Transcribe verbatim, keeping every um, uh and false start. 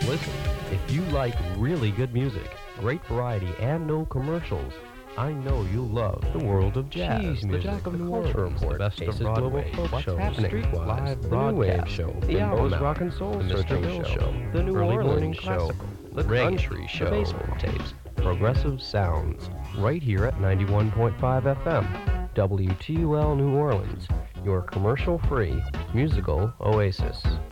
listen. If you like really good music, great variety, and no commercials, I know you'll love the world of jazz, Cheese the music, Jack of the New Culture Orleans, Report, the best Aces of Broadway, Global Folk What's Show, Happening, Streetwise, Live the Broadwave Broadcast, Show, the the Most Almanac, Rock and Soul the Mister Searching Bill Show, Show, the New Early Orleans Morning Show, Classical, the Reggae, Country the Show, Baseball Tapes, Progressive Sounds, right here at ninety-one point five F M, W T U L New Orleans, your commercial-free musical oasis.